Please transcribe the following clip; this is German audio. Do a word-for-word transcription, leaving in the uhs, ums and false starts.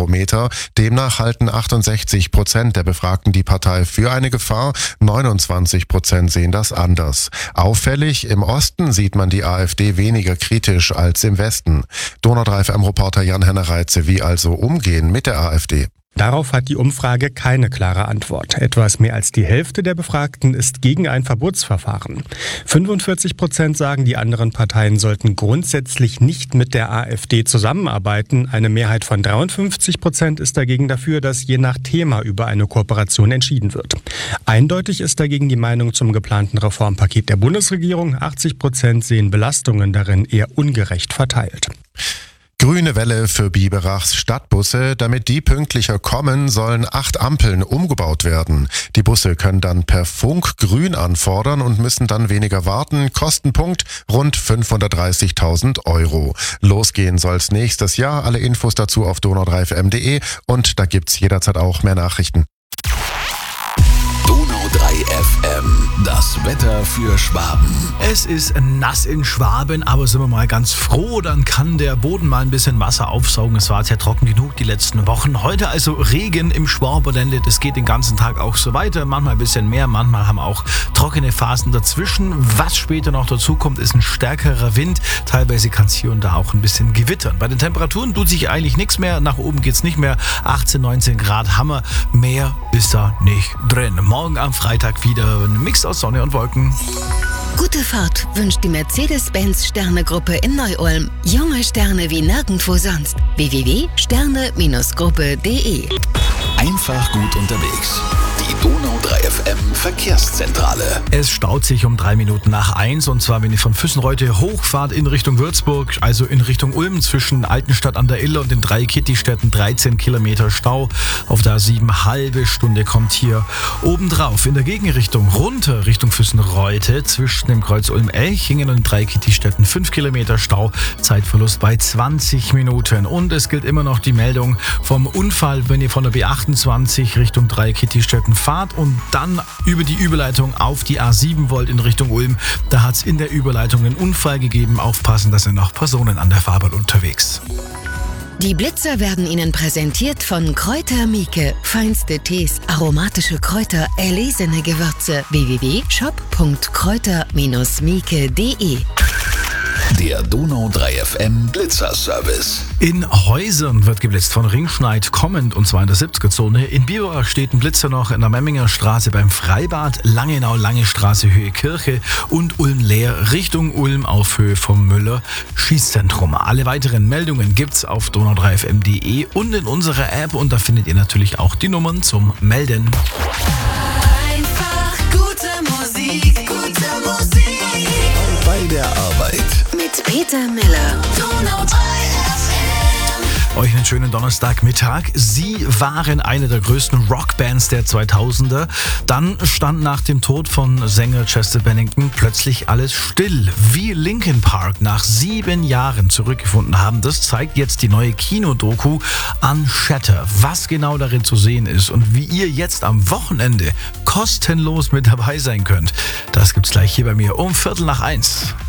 Eurobarometer. Demnach halten achtundsechzig Prozent der Befragten die Partei für eine Gefahr, neunundzwanzig Prozent sehen das anders. Auffällig, im Osten sieht man die AfD weniger kritisch als im Westen. Donau drei F M-Reporter Jan-Henner Reitze, wie also umgehen mit der AfD? Darauf hat die Umfrage keine klare Antwort. Etwas mehr als die Hälfte der Befragten ist gegen ein Verbotsverfahren. fünfundvierzig Prozent sagen, die anderen Parteien sollten grundsätzlich nicht mit der AfD zusammenarbeiten. Eine Mehrheit von dreiundfünfzig Prozent ist dagegen dafür, dass je nach Thema über eine Kooperation entschieden wird. Eindeutig ist dagegen die Meinung zum geplanten Reformpaket der Bundesregierung. achtzig Prozent sehen Belastungen darin eher ungerecht verteilt. Grüne Welle für Biberachs Stadtbusse. Damit die pünktlicher kommen, sollen acht Ampeln umgebaut werden. Die Busse können dann per Funk grün anfordern und müssen dann weniger warten. Kostenpunkt rund fünfhundertdreißigtausend Euro. Losgehen soll's nächstes Jahr. Alle Infos dazu auf donau drei f m punkt de und da gibt's jederzeit auch mehr Nachrichten. Donau drei F M, das Wetter für Schwaben. Es ist nass in Schwaben, aber sind wir mal ganz froh, dann kann der Boden mal ein bisschen Wasser aufsaugen. Es war jetzt ja trocken genug die letzten Wochen. Heute also Regen im Schwaberländle, das geht den ganzen Tag auch so weiter. Manchmal ein bisschen mehr, manchmal haben wir auch trockene Phasen dazwischen. Was später noch dazu kommt, ist ein stärkerer Wind. Teilweise kann es hier und da auch ein bisschen gewittern. Bei den Temperaturen tut sich eigentlich nichts mehr. Nach oben geht's nicht mehr. achtzehn, neunzehn Grad Hammer. Mehr ist da nicht drin. Morgen am Freitag wieder ein Mix aus Sonne und Wolken. Gute Fahrt wünscht die Mercedes-Benz Sterne-Gruppe in Neu-Ulm. Junge Sterne wie nirgendwo sonst. w w w punkt sterne Gruppe punkt de Einfach gut unterwegs. Die Donau drei F M Verkehrszentrale. Es staut sich um drei Minuten nach eins und zwar, wenn ihr von Füssenreute hochfahrt in Richtung Würzburg, also in Richtung Ulm zwischen Altenstadt an der Iller und den drei Kitty-Städten dreizehn Kilometer Stau. Auf der A sieben halbe Stunde kommt hier obendrauf. In der Gegenrichtung runter Richtung Füssenreute zwischen dem Kreuz Ulm-Elchingen und den drei Kitty-Städten fünf Kilometer Stau. Zeitverlust bei zwanzig Minuten. Und es gilt immer noch die Meldung vom Unfall, wenn ihr von der B achtundzwanzig Richtung drei Kitty-Städten fahrt und dann über die Überleitung auf die A sieben wollt in Richtung Ulm. Da hat es in der Überleitung einen Unfall gegeben. Aufpassen, da sind noch Personen an der Fahrbahn unterwegs. Die Blitzer werden Ihnen präsentiert von Kräuter Mieke. Feinste Tees, aromatische Kräuter, erlesene Gewürze. w w w punkt shop punkt kräuter mieke punkt de Der Donau drei F M Blitzerservice. In Häusern wird geblitzt von Ringschneid kommend und zwar in der siebziger-Zone. In Biberach steht ein Blitzer noch in der Memminger Straße beim Freibad, Langenau Lange Straße Höhe Kirche und Ulm Leer Richtung Ulm auf Höhe vom Müller Schießzentrum. Alle weiteren Meldungen gibt's auf donau drei f m punkt de und in unserer App und da findet ihr natürlich auch die Nummern zum Melden. Einfach gute Musik, gute Musik. Bei der Arbeit. Mit Peter Miller. Donau drei F M. Euch einen schönen Donnerstagmittag. Sie waren eine der größten Rockbands der zweitausender. Dann stand nach dem Tod von Sänger Chester Bennington plötzlich alles still. Wie Linkin Park nach sieben Jahren zurückgefunden haben, das zeigt jetzt die neue Kinodoku Unshatter. Was genau darin zu sehen ist und wie ihr jetzt am Wochenende kostenlos mit dabei sein könnt, das gibt's gleich hier bei mir um Viertel nach eins.